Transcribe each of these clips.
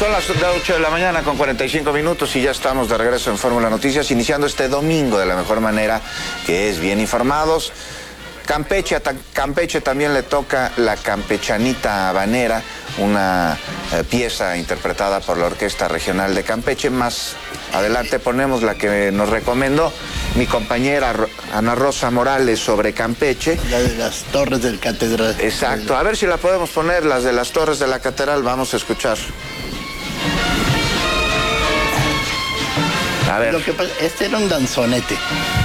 Son las 8 de la mañana con 45 minutos y ya estamos de regreso en Fórmula Noticias, iniciando este domingo de la mejor manera, que es bien informados. Campeche también le toca la Campechanita Habanera, una pieza interpretada por la Orquesta Regional de Campeche. Más adelante ponemos la que nos recomendó mi compañera Ana Rosa Morales sobre Campeche. La de las Torres del Catedral. Exacto, a ver si la podemos poner, las de las Torres de la Catedral, vamos a escuchar. A ver. Lo que pasa, este era un danzonete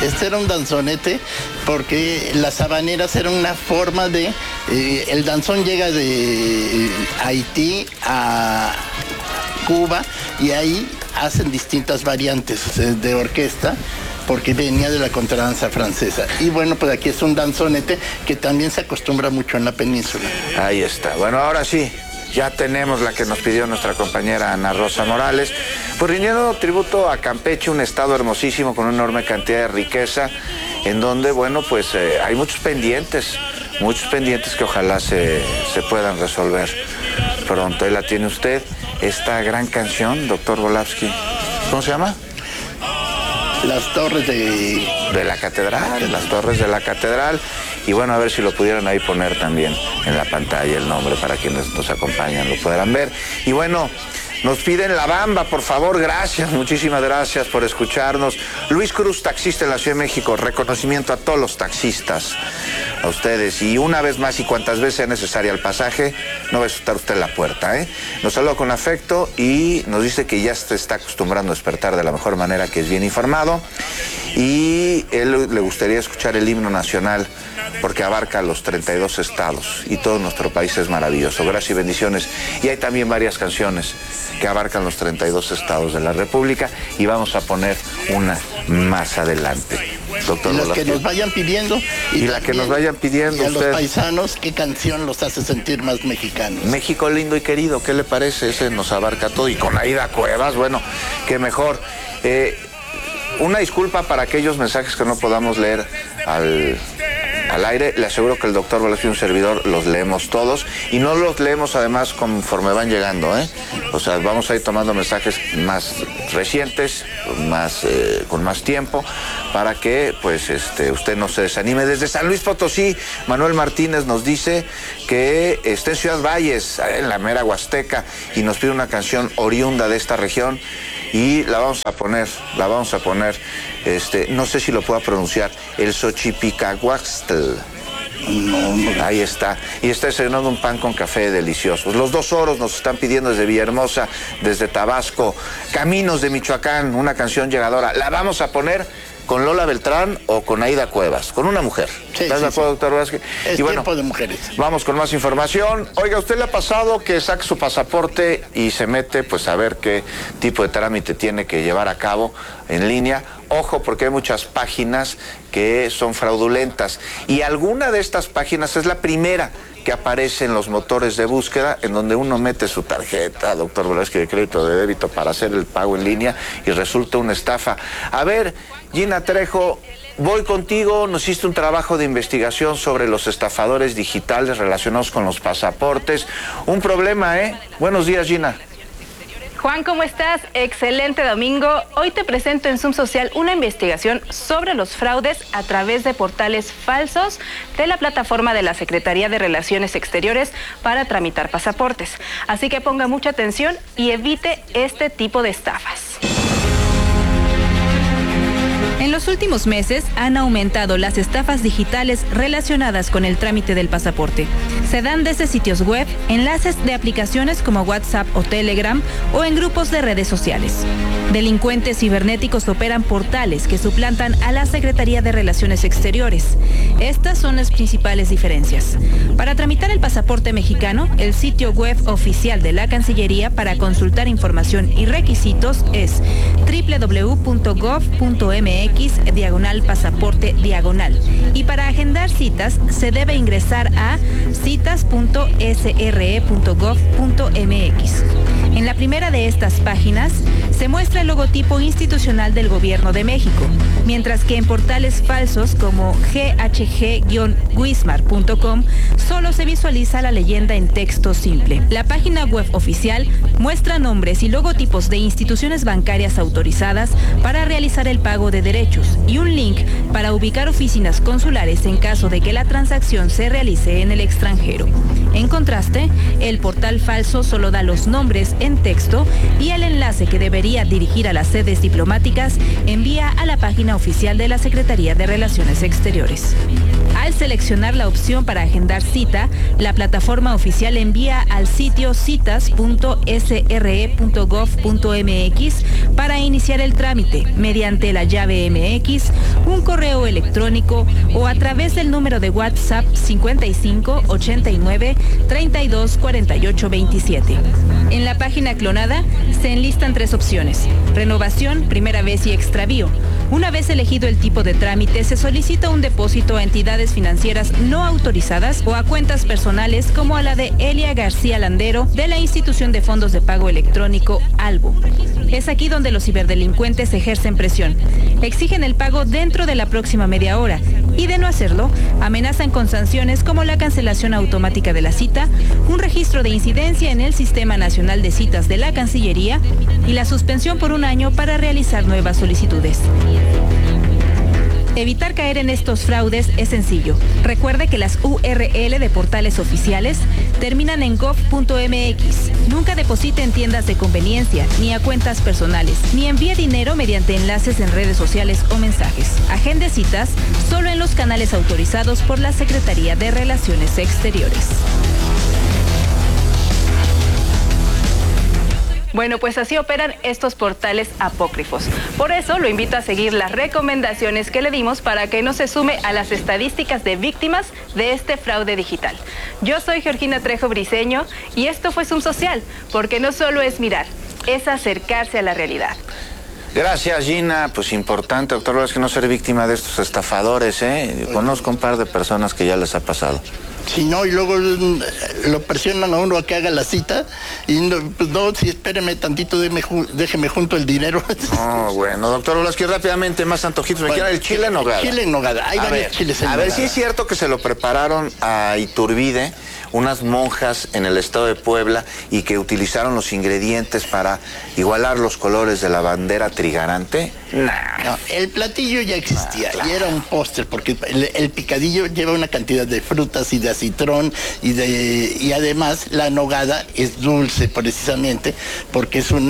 porque las habaneras eran una forma de... el danzón llega de Haití a Cuba y ahí hacen distintas variantes de orquesta porque venía de la contradanza francesa. Y bueno, pues aquí es un danzonete que también se acostumbra mucho en la península. Ahí está. Bueno, ahora sí, ya tenemos la que nos pidió nuestra compañera Ana Rosa Morales. Pues rindiendo tributo a Campeche, un estado hermosísimo con una enorme cantidad de riqueza, en donde, bueno, pues hay muchos pendientes que ojalá se puedan resolver pronto. Ahí la tiene usted, esta gran canción, doctor Volavsky. ¿Cómo se llama? Las Torres de la Catedral, las Torres de la Catedral. Y bueno, a ver si lo pudieran ahí poner también en la pantalla el nombre para quienes nos acompañan lo puedan ver. Y bueno, nos piden La Bamba, por favor, gracias, muchísimas gracias por escucharnos. Luis Cruz, taxista en la Ciudad de México, reconocimiento a todos los taxistas, a ustedes. Y una vez más y cuantas veces sea necesaria el pasaje, no va a asustar usted la puerta, ¿eh? Nos saluda con afecto y nos dice que ya se está acostumbrando a despertar de la mejor manera, que es bien informado. Y él le gustaría escuchar el himno nacional porque abarca los 32 estados y todo nuestro país es maravilloso. Gracias y bendiciones. Y hay también varias canciones que abarcan los 32 estados de la República y vamos a poner una más adelante. Doctor, y las que nos vayan pidiendo. Y la que nos vayan pidiendo. Y a usted, los paisanos, ¿qué canción los hace sentir más mexicanos? México lindo y querido, ¿qué le parece? Ese nos abarca todo. Y con Aida Cuevas, bueno, qué mejor. Una disculpa para aquellos mensajes que no podamos leer al aire. Le aseguro que el doctor Volavsky y un servidor los leemos todos y no los leemos además conforme van llegando, ¿eh? O sea, vamos a ir tomando mensajes más recientes, con más tiempo, para que pues usted no se desanime. Desde San Luis Potosí, Manuel Martínez nos dice que está en Ciudad Valles, en la mera Huasteca, y nos pide una canción oriunda de esta región. Y la vamos a poner, no sé si lo puedo pronunciar, el Xochipicahuaxtl. No. Ahí está. Y está desayunando un pan con café delicioso. Los Dos Oros nos están pidiendo desde Villahermosa, desde Tabasco, Caminos de Michoacán, una canción llegadora. La vamos a poner con Lola Beltrán o con Aida Cuevas, con una mujer. Sí, ¿Estás de acuerdo, doctor Volavsky? Es tiempo de mujeres. Vamos con más información. Oiga, ¿a usted le ha pasado que saque su pasaporte y se mete pues a ver qué tipo de trámite tiene que llevar a cabo en línea? Ojo, porque hay muchas páginas que son fraudulentas y alguna de estas páginas es la primera que aparece en los motores de búsqueda, en donde uno mete su tarjeta, doctor Volavsky, de crédito, de débito para hacer el pago en línea y resulta una estafa. A ver, Gina Trejo, voy contigo. Nos hiciste un trabajo de investigación sobre los estafadores digitales relacionados con los pasaportes. Un problema, ¿eh? Buenos días, Gina. Juan, ¿cómo estás? Excelente domingo. Hoy te presento en Zoom Social una investigación sobre los fraudes a través de portales falsos de la plataforma de la Secretaría de Relaciones Exteriores para tramitar pasaportes. Así que ponga mucha atención y evite este tipo de estafas. En los últimos meses han aumentado las estafas digitales relacionadas con el trámite del pasaporte. Se dan desde sitios web, enlaces de aplicaciones como WhatsApp o Telegram o en grupos de redes sociales. Delincuentes cibernéticos operan portales que suplantan a la Secretaría de Relaciones Exteriores. Estas son las principales diferencias. Para tramitar el pasaporte mexicano, el sitio web oficial de la Cancillería para consultar información y requisitos es www.gov.mx/pasaporte/. Y para agendar citas se debe ingresar a citas.sre.gov.mx. En la primera de estas páginas se muestra el logotipo institucional del Gobierno de México, mientras que en portales falsos como ghg-wismar.com solo se visualiza la leyenda en texto simple. La página web oficial muestra nombres y logotipos de instituciones bancarias autorizadas para realizar el pago de derechos y un link para ubicar oficinas consulares en caso de que la transacción se realice en el extranjero. En contraste, el portal falso solo da los nombres en texto y el enlace que debería dirigir a las sedes diplomáticas envía a la página oficial de la Secretaría de Relaciones Exteriores. Al seleccionar la opción para agendar cita, la plataforma oficial envía al sitio citas.sre.gov.mx para iniciar el trámite mediante la llave MX, un correo electrónico o a través del número de WhatsApp 55 89 32 48 27. En la página clonada se enlistan 3 opciones: renovación, primera vez y extravío. Una vez elegido el tipo de trámite, se solicita un depósito a entidades financieras no autorizadas o a cuentas personales como a la de Elia García Landero de la institución de fondos de pago electrónico Albo. Es aquí donde los ciberdelincuentes ejercen presión. Exigen el pago dentro de la próxima media hora y, de no hacerlo, amenazan con sanciones como la cancelación automática de la cita, un registro de incidencia en el Sistema Nacional de Citas de la Cancillería y la suspensión por 1 año para realizar nuevas solicitudes. Evitar caer en estos fraudes es sencillo. Recuerde que las URL de portales oficiales terminan en gov.mx. Nunca deposite en tiendas de conveniencia, ni a cuentas personales, ni envíe dinero mediante enlaces en redes sociales o mensajes. Agende citas solo en los canales autorizados por la Secretaría de Relaciones Exteriores. Bueno, pues así operan estos portales apócrifos. Por eso lo invito a seguir las recomendaciones que le dimos para que no se sume a las estadísticas de víctimas de este fraude digital. Yo soy Georgina Trejo Briceño y esto fue Zoom Social, porque no solo es mirar, es acercarse a la realidad. Gracias, Gina. Pues importante, doctor, es que no ser víctima de estos estafadores, ¿eh? Conozco un par de personas que ya les ha pasado. Si no, y luego lo presionan a uno a que haga la cita y pues no, si espéreme tantito, déjeme junto el dinero. No, bueno, doctor Olaski, rápidamente, más antojitos. Me quiera el chile en nogada. Chile en nogada, hay varios chiles en nogada. A ver, si es cierto que se lo prepararon a Iturbide unas monjas en el estado de Puebla y que utilizaron los ingredientes para igualar los colores de la bandera trigarante. No, el platillo ya existía, claro. Y era un póster porque el picadillo lleva una cantidad de frutas y de acitrón y además la nogada es dulce precisamente porque es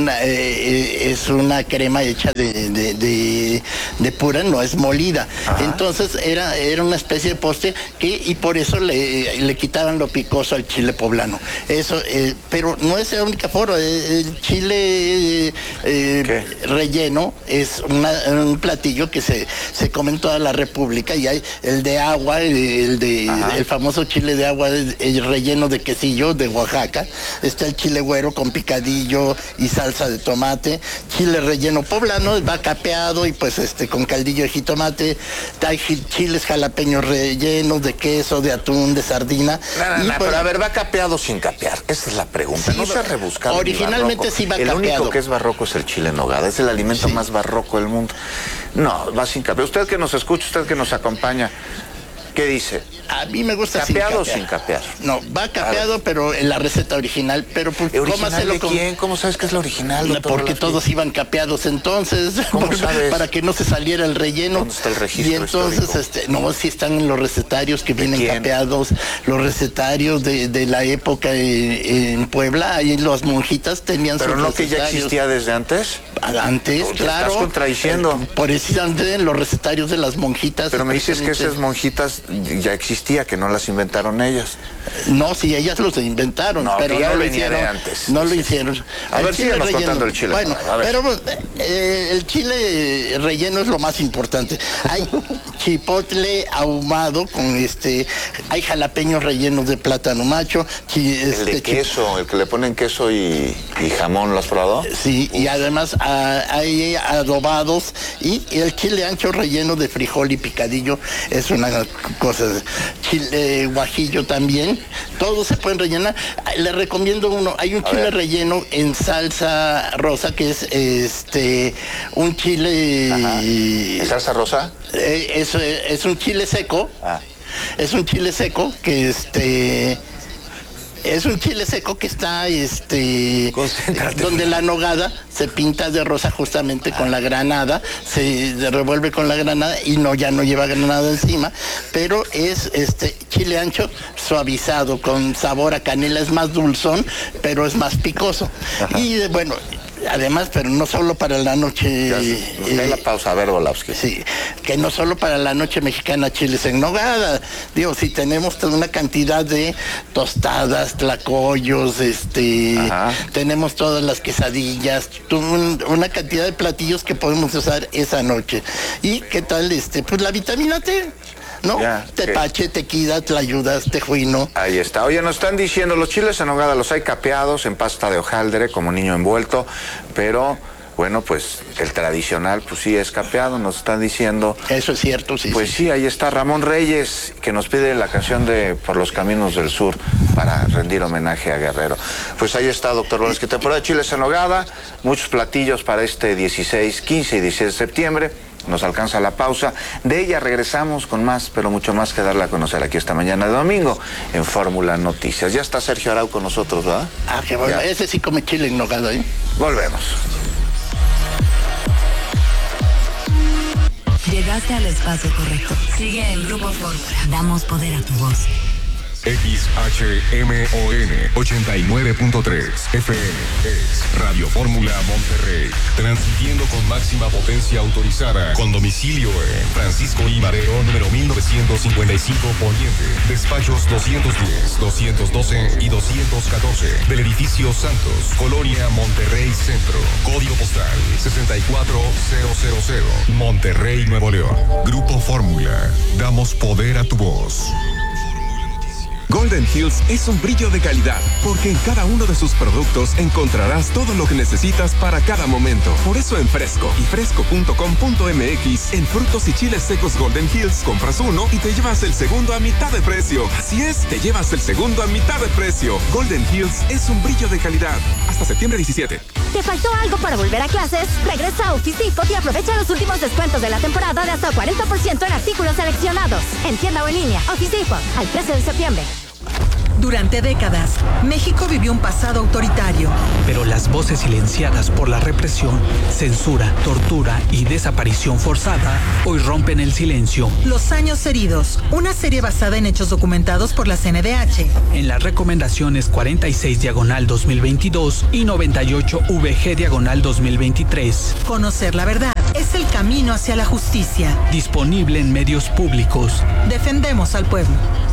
una crema hecha de pura, no es molida. Ajá. Entonces era una especie de postre y por eso le quitaban lo picoso al chile poblano. Eso, pero no es la única forma. El chile relleno es un platillo que se come en toda la República y hay el de agua, el famoso chile de agua, el relleno de quesillo de Oaxaca. Está el chile güero con picadillo y salsa de tomate. Chile relleno poblano va capeado y pues con caldillo de jitomate. Hay chiles jalapeños rellenos de queso, de atún, de sardina. Pero a ver, ¿va capeado o sin capear? Esa es la pregunta. Sí, no se ha rebuscado. Originalmente sí va capeado. El único que es barroco es el chile en nogada. Es el alimento más barroco del mundo. No, va sin capear. Usted que nos escucha, usted que nos acompaña, ¿qué dice? A mí me gusta ¿Capeado o sin capear? No, va capeado, pero en la receta original. Pero pues, ¿original de quién? ¿Cómo sabes que es la original? Porque todos iban capeados entonces. ¿Cómo sabes? Para que no se saliera el relleno. ¿Dónde está el registro? Y entonces, no, sí están en los recetarios que vienen capeados. Los recetarios de la época en Puebla, ahí las monjitas tenían ¿pero sus no recetarios. Que ya existía desde antes? Antes, claro. Estás contradiciendo. Precisamente en los recetarios de las monjitas. Pero me dices que esas monjitas ya existía, que no las inventaron ellas. No, sí, ellas los inventaron, pero ya no lo venía hicieron. De antes. No lo hicieron. A ver, síguenos contando el chile. Bueno, pero el chile relleno es lo más importante. Hay chipotle ahumado con hay jalapeños rellenos de plátano macho. El de queso, el que le ponen queso y jamón, ¿lo has probado? Sí, y además hay adobados y el chile ancho relleno de frijol y picadillo es una cosas. Chile guajillo también. Todos se pueden rellenar. Les recomiendo uno. Hay un chile relleno en salsa rosa que es un chile. ¿En salsa rosa? Es un chile seco. Es un chile seco que es un chile seco que está donde la nogada se pinta de rosa justamente con la granada, se revuelve con la granada y ya no lleva granada encima, pero es chile ancho suavizado con sabor a canela, es más dulzón, pero es más picoso. Y bueno, además, pero no solo para la noche. La pausa, a ver, Volowski. Sí, que no solo para la noche mexicana chiles en nogada. Digo, si tenemos toda una cantidad de tostadas, tlacoyos, tenemos todas las quesadillas, una cantidad de platillos que podemos usar esa noche. ¿Y qué tal pues la vitamina T? ¿No? Tepache, tequila, tlayudas, tejuino. Ahí está. Oye, nos están diciendo, los chiles en nogada los hay capeados en pasta de hojaldre, como niño envuelto, pero bueno, pues el tradicional, pues sí es capeado, nos están diciendo. Eso es cierto, sí. Pues sí, ahí está Ramón Reyes, que nos pide la canción de Por los Caminos del Sur para rendir homenaje a Guerrero. Pues ahí está, doctor Volowski, temporada de chiles en nogada, muchos platillos para este 16, 15 y 16 de septiembre. Nos alcanza la pausa. De ella regresamos con más, pero mucho más que darle a conocer aquí esta mañana de domingo en Fórmula Noticias. Ya está Sergio Arau con nosotros, ¿verdad? Qué bueno. Ese sí come chile en nogada, ¿eh? Volvemos. Llegaste al espacio correcto. Sigue el Grupo Fórmula. Damos poder a tu voz. XHMON 89.3 FM es Radio Fórmula Monterrey, transmitiendo con máxima potencia autorizada, con domicilio en Francisco I. Madero, número 1955 Poniente, despachos 210, 212 y 214 del edificio Santos, Colonia Monterrey Centro, código postal 64000, Monterrey, Nuevo León. Grupo Fórmula, damos poder a tu voz. Golden Hills es un brillo de calidad, porque en cada uno de sus productos encontrarás todo lo que necesitas para cada momento. Por eso en Fresco y fresco.com.mx, en frutos y chiles secos Golden Hills, compras uno y te llevas el segundo a mitad de precio. Así es, te llevas el segundo a mitad de precio. Golden Hills es un brillo de calidad. Hasta septiembre 17. ¿Te faltó algo para volver a clases? Regresa a Office Depot y aprovecha los últimos descuentos de la temporada de hasta 40% en artículos seleccionados. En tienda o en línea, Office Depot, al 13 de septiembre. Durante décadas, México vivió un pasado autoritario. Pero las voces silenciadas por la represión, censura, tortura y desaparición forzada hoy rompen el silencio. Los Años Heridos, una serie basada en hechos documentados por la CNDH. En las recomendaciones 46/2022 y 98VG/2023. Conocer la verdad es el camino hacia la justicia. Disponible en medios públicos. Defendemos al pueblo.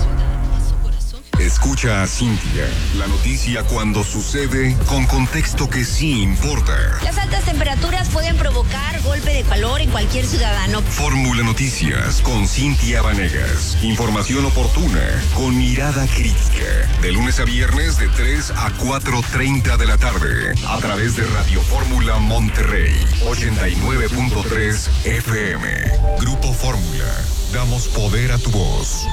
Escucha a Cintia, la noticia cuando sucede con contexto que sí importa. Las altas temperaturas pueden provocar golpe de calor en cualquier ciudadano. Fórmula Noticias con Cintia Vanegas. Información oportuna con mirada crítica. De lunes a viernes de 3 a 4:30 de la tarde. A través de Radio Fórmula Monterrey 89.3 FM. Grupo Fórmula. Damos poder a tu voz.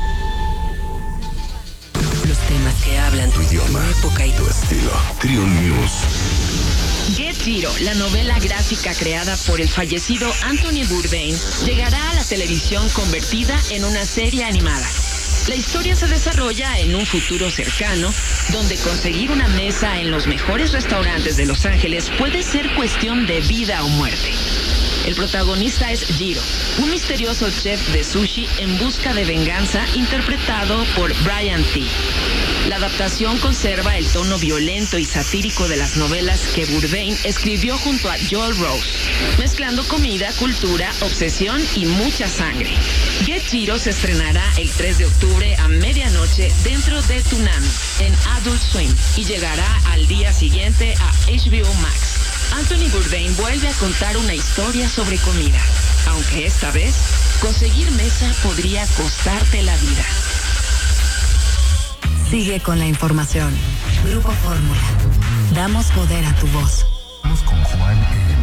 Los temas que hablan tu idioma, tu época y tu estilo. Trion News. Get Zero, la novela gráfica creada por el fallecido Anthony Bourdain, llegará a la televisión convertida en una serie animada. La historia se desarrolla en un futuro cercano, donde conseguir una mesa en los mejores restaurantes de Los Ángeles puede ser cuestión de vida o muerte. El protagonista es Jiro, un misterioso chef de sushi en busca de venganza, interpretado por Brian T. La adaptación conserva el tono violento y satírico de las novelas que Bourdain escribió junto a Joel Rose, mezclando comida, cultura, obsesión y mucha sangre. Get Jiro se estrenará el 3 de octubre a medianoche dentro de Toonami, en Adult Swim, y llegará al día siguiente a HBO Max. Anthony Bourdain vuelve a contar una historia sobre comida, aunque esta vez conseguir mesa podría costarte la vida. Sigue con la información. Grupo Fórmula. Damos poder a tu voz. Con Juan